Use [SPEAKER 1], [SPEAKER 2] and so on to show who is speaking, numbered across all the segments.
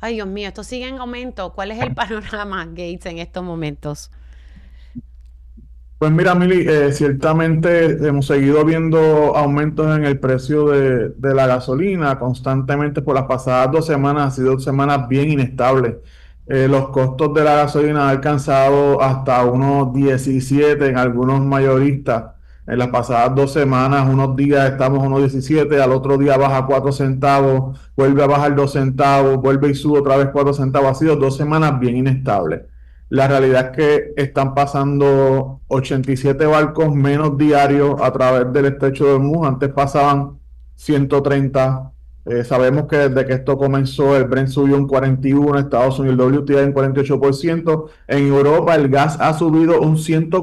[SPEAKER 1] Ay, Dios mío, esto sigue en aumento. ¿Cuál es el panorama, Gates, en estos momentos?
[SPEAKER 2] Pues mira, Mili, ciertamente hemos seguido viendo aumentos en el precio de la gasolina constantemente por las pasadas 2 semanas. Han sido 2 semanas bien inestables. Los costos de la gasolina han alcanzado hasta unos 17 en algunos mayoristas. En las pasadas 2 semanas, unos días estamos a unos 17, al otro día baja 4 centavos, vuelve a bajar 2 centavos, vuelve y sube otra vez 4 centavos. Ha sido 2 semanas bien inestables. La realidad es que están pasando 87 barcos menos diarios a través del estrecho de Hormuz. Antes pasaban 130. Sabemos que desde que esto comenzó, el Brent subió un 41%, Estados Unidos, el WTI en 48%. En Europa el gas ha subido un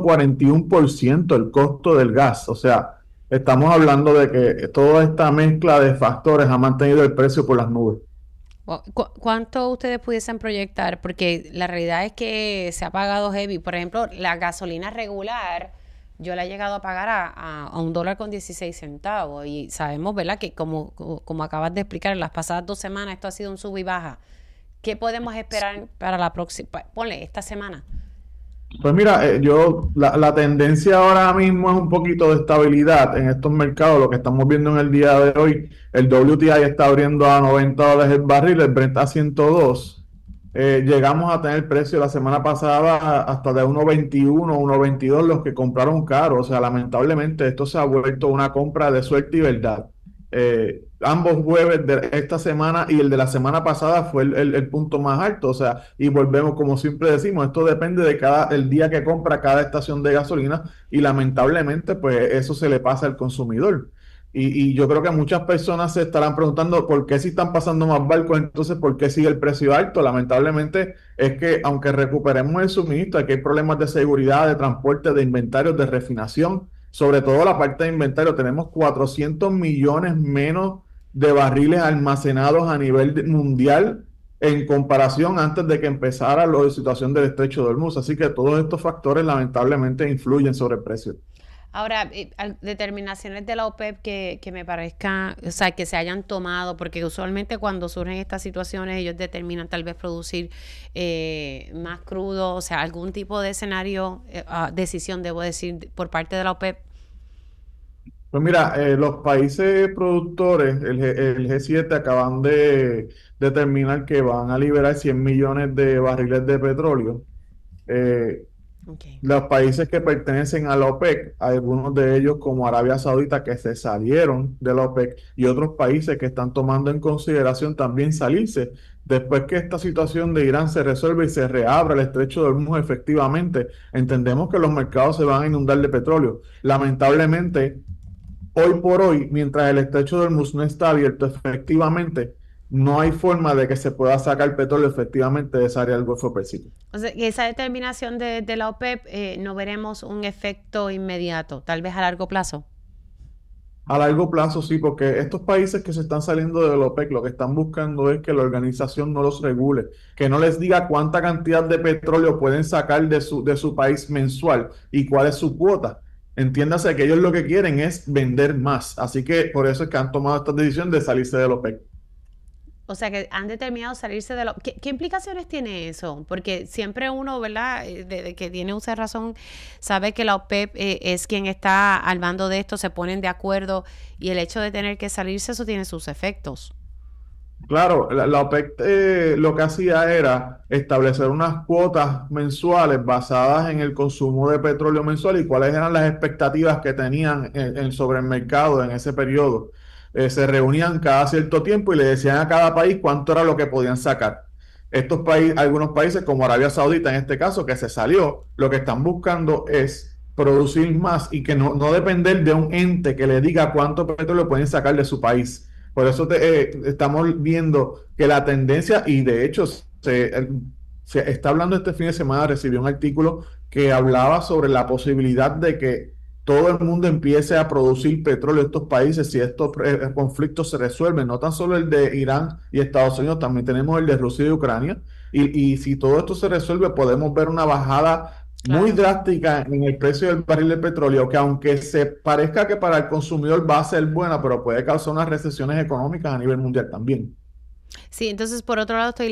[SPEAKER 2] 141% el costo del gas. O sea, estamos hablando de que toda esta mezcla de factores ha mantenido el precio por las nubes.
[SPEAKER 1] ¿Cuánto ustedes pudiesen proyectar? Porque la realidad es que se ha pagado heavy. Por ejemplo, la gasolina regular, yo la he llegado a pagar a $1.16. Y sabemos, ¿verdad? Que como acabas de explicar, en las pasadas 2 semanas esto ha sido un sub y baja. ¿Qué podemos esperar para la próxima? Ponle, esta semana.
[SPEAKER 2] Pues mira, la tendencia ahora mismo es un poquito de estabilidad en estos mercados. Lo que estamos viendo en el día de hoy, el WTI está abriendo a $90 el barril, el Brent a 102. Llegamos a tener precio la semana pasada hasta de 1.21, 1.22 los que compraron caro. O sea, lamentablemente esto se ha vuelto una compra de suerte y verdad. Ambos jueves de esta semana y el de la semana pasada fue el punto más alto. O sea, y volvemos, como siempre decimos, esto depende de el día que compra cada estación de gasolina y lamentablemente, pues eso se le pasa al consumidor. Y yo creo que muchas personas se estarán preguntando por qué si están pasando más barcos, entonces por qué sigue el precio alto. Lamentablemente es que aunque recuperemos el suministro, aquí hay problemas de seguridad, de transporte, de inventarios, de refinación, sobre todo la parte de inventario. Tenemos 400 millones menos de barriles almacenados a nivel mundial en comparación antes de que empezara la situación del estrecho de Hormuz. Así que todos estos factores lamentablemente influyen sobre el precio.
[SPEAKER 1] Ahora, determinaciones de la OPEP que me parezca, o sea, que se hayan tomado, porque usualmente cuando surgen estas situaciones ellos determinan tal vez producir más crudo, o sea, algún tipo de escenario, decisión, debo decir, por parte de la OPEP.
[SPEAKER 2] Pues mira, los países productores, el G7, acaban de determinar que van a liberar 100 millones de barriles de petróleo. Eh,
[SPEAKER 1] Okay.
[SPEAKER 2] los países que pertenecen a la OPEC, algunos de ellos como Arabia Saudita que se salieron de la OPEC y otros países que están tomando en consideración también salirse. Después que esta situación de Irán se resuelve y se reabra el estrecho de Hormuz efectivamente, entendemos que los mercados se van a inundar de petróleo. Lamentablemente, hoy por hoy, mientras el estrecho de Hormuz no está abierto efectivamente, no hay forma de que se pueda sacar petróleo efectivamente de esa área del Golfo Pérsico.
[SPEAKER 1] O sea, que esa determinación de la OPEP no veremos un efecto inmediato, tal vez a largo plazo.
[SPEAKER 2] A largo plazo, sí, porque estos países que se están saliendo de la OPEC lo que están buscando es que la organización no los regule, que no les diga cuánta cantidad de petróleo pueden sacar de su país mensual y cuál es su cuota. Entiéndase que ellos lo que quieren es vender más. Así que por eso es que han tomado esta decisión de salirse de la OPEC.
[SPEAKER 1] O sea, que han determinado salirse de lo... ¿Qué implicaciones tiene eso? Porque siempre uno, ¿verdad? De que tiene usa razón, sabe que la OPEP es quien está al mando de esto, se ponen de acuerdo y el hecho de tener que salirse, eso tiene sus efectos.
[SPEAKER 2] Claro, la OPEC lo que hacía era establecer unas cuotas mensuales basadas en el consumo de petróleo mensual y cuáles eran las expectativas que tenían sobre el mercado en ese periodo. Se reunían cada cierto tiempo y le decían a cada país cuánto era lo que podían sacar. Estos países, algunos países como Arabia Saudita en este caso, que se salió, lo que están buscando es producir más y que no depender de un ente que le diga cuánto petróleo pueden sacar de su país. Por eso estamos viendo que la tendencia, y de hecho se está hablando este fin de semana, recibió un artículo que hablaba sobre la posibilidad de que todo el mundo empiece a producir petróleo en estos países si estos conflictos se resuelven, no tan solo el de Irán y Estados Unidos, también tenemos el de Rusia y Ucrania, y si todo esto se resuelve, podemos ver una bajada muy
[SPEAKER 1] Claro.
[SPEAKER 2] drástica en el precio del barril de petróleo, que aunque se parezca que para el consumidor va a ser buena, pero puede causar unas recesiones económicas a nivel mundial también.
[SPEAKER 1] Sí, entonces por otro lado estoy